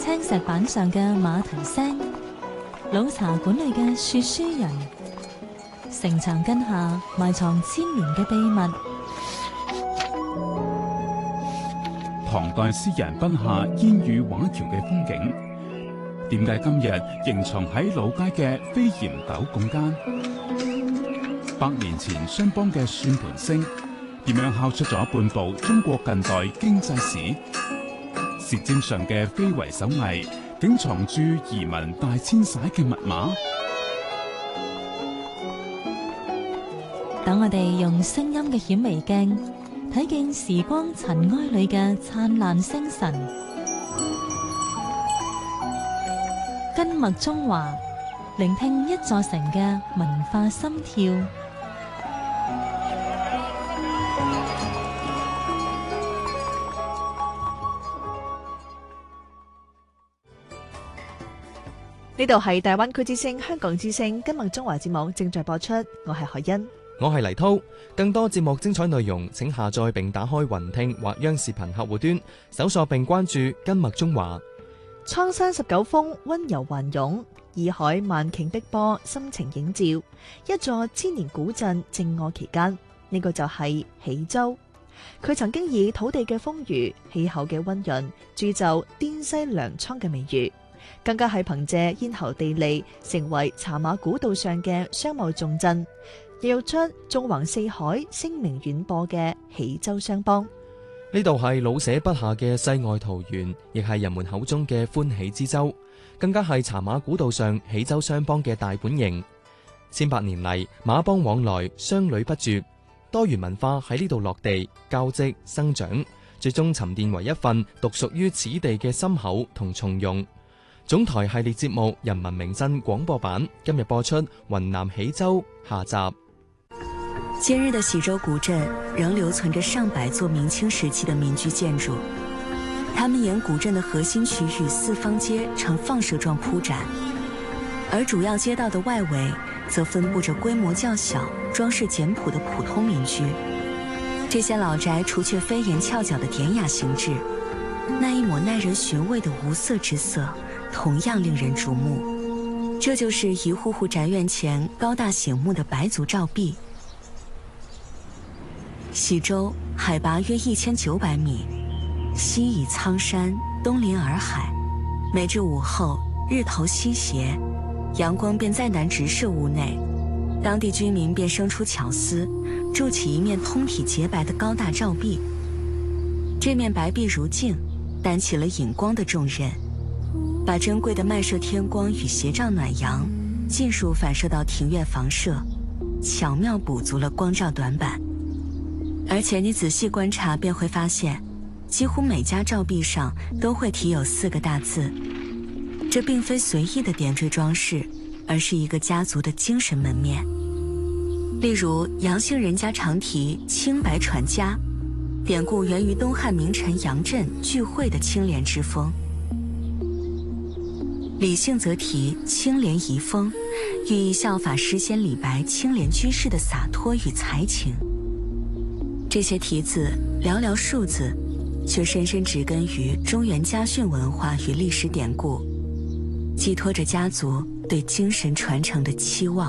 青石板上嘅馬蹄聲，老茶館裏嘅說書人，城牆根下埋藏千年嘅秘密。 唐代詩人筆下煙雨畫橋嘅風景，點解今日仍藏喺老街嘅飛檐斗拱間？100年前商幫嘅算盤聲，點樣敲出咗半部中國近代經濟史？舌尖上嘅非遺手藝，竟藏住移民大遷徙嘅密碼？ 等我哋用聲音嘅顯微鏡，睇見時光塵埃裏嘅燦爛星辰。根脈中華，聆聽一座城嘅文化心跳。 呢度係大灣區之聲、香港之聲根脈中華節目正在播出，我係海欣， 我係黎濤。更多節目精彩內容，請下載並打開雲聽或央視頻客戶端，搜索並關注根脈中華。 蒼山19峰溫柔環湧，洱海萬頃碧波深情映照，一座千年古鎮靜臥其間。呢個就係喜洲。佢曾經以土地嘅豐腴、氣候嘅溫潤，鑄就滇西糧倉嘅美譽，更加係憑借咽喉地利，成為茶馬古道上嘅商貿重鎮，孕育出縱橫四海、聲名遠播嘅喜洲商幫。 呢度係老舍筆下嘅世外桃源，亦係人們口中嘅歡喜之洲，更加係茶馬古道上喜洲商幫嘅大本營。千百年嚟，馬幫往來，商旅不絕，多元文化喺呢度落地、交織、生長，最終沉澱為一份獨屬於此地嘅深厚同從容。總台系列節目《人民名鎮》廣播版今日播出雲南喜洲下集。 今日的喜洲古鎮仍留存着上百座明清時期的民居建築，它們沿古鎮的核心區域四方街呈放射狀鋪展，而主要街道的外圍則分布着規模較小、裝飾簡樸的普通民居。這些老宅除卻飛檐翹角的典雅形制，那一抹耐人尋味的無色之色同樣令人矚目。這就是一戶戶宅院前高大醒目的白族照壁。喜洲海拔約1900米，西倚蒼山，東臨洱海。每至午後，日頭西斜，陽光便再難直射屋內，當地居民便生出巧思，築起一面通體潔白的高大照壁。這面白壁如鏡，擔起了引光的重任，把珍貴的漫射天光與斜照暖陽盡數反射到庭院房舍，巧妙補足了光照短板。而且你仔細觀察便會發現，幾乎每家照壁上都會題有4個大字。這並非隨意的點綴裝飾，而是一個家族的精神門面。例如楊姓人家常題清白傳家，典故源於東漢名臣楊震聚會的清廉之風。李姓則題清廉遺風，寓意效法詩仙李白清廉居士的灑脫與才情。這些題字寥寥數字，卻深深植根於中原家訓文化與歷史典故，寄託着家族對精神傳承的期望。